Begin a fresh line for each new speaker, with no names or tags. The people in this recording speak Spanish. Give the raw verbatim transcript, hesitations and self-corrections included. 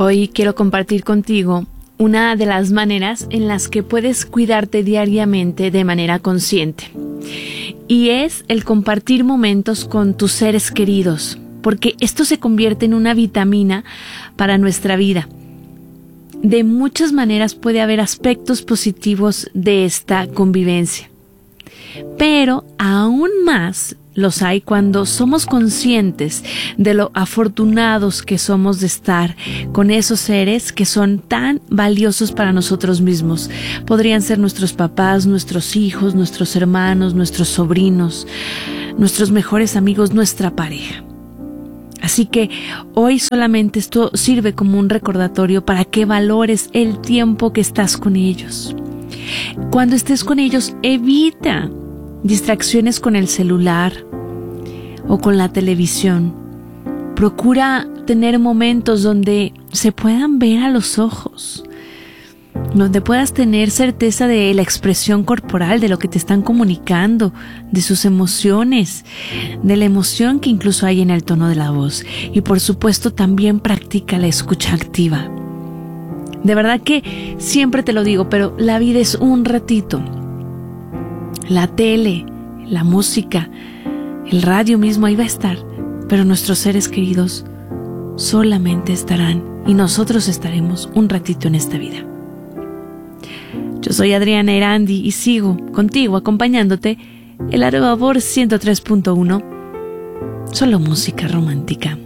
Hoy quiero compartir contigo una de las maneras en las que puedes cuidarte diariamente de manera consciente. Y es el compartir momentos con tus seres queridos, porque esto se convierte en una vitamina para nuestra vida. De muchas maneras puede haber aspectos positivos de esta convivencia, pero aún más los hay cuando somos conscientes de lo afortunados que somos de estar con esos seres que son tan valiosos para nosotros mismos. Podrían ser nuestros papás, nuestros hijos, nuestros hermanos, nuestros sobrinos, nuestros mejores amigos, nuestra pareja. Así que hoy solamente esto sirve como un recordatorio para que valores el tiempo que estás con ellos. Cuando estés con ellos, evita distracciones con el celular o con la televisión. Procura tener momentos donde se puedan ver a los ojos, donde puedas tener certeza de la expresión corporal, de lo que te están comunicando, de sus emociones, de la emoción que incluso hay en el tono de la voz. Y por supuesto también practica la escucha activa. De verdad que siempre te lo digo, pero la vida es un ratito. La tele, la música, el radio mismo ahí va a estar, pero nuestros seres queridos solamente estarán y nosotros estaremos un ratito en esta vida. Yo soy Adriana Erandi y sigo contigo acompañándote en la Nueva Voz ciento tres punto uno, solo música romántica.